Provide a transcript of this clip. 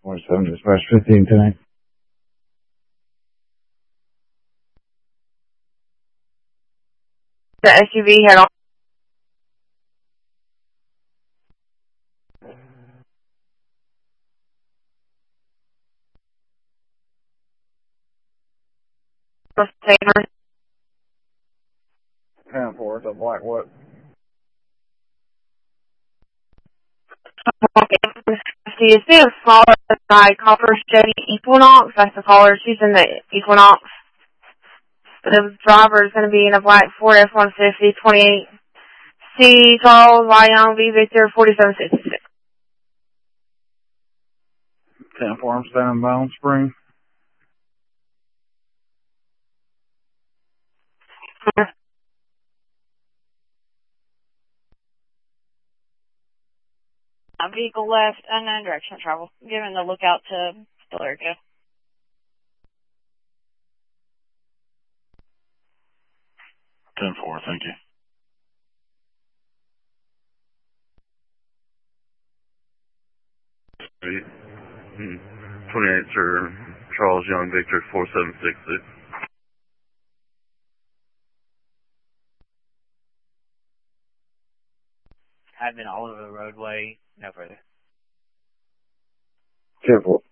47 dispatch 15 tonight. The SUV head on. Saver. 10-4, it's a black what? Is there a smaller side copper Chevy Equinox? That's the caller. She's in the Equinox. The driver is going to be in a black Ford F-150 28 C Charles Y Young V Victor 4766. 10-4, I'm standing by on Spring. A vehicle left, unknown direction of travel. Giving the lookout to Billerica. 10-4, thank you. 28 Sir Charles Young Victor 4766. I've been all over the roadway, no further. 10-4.